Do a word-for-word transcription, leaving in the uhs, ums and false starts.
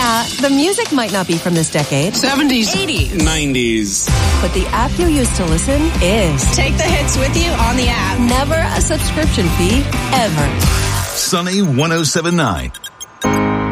Yeah, the music might not be from this decade. seventies. eighties. nineties. But the app you use to listen is. Take the hits with you on the app. Never a subscription fee, ever. Sunny one oh seven point nine.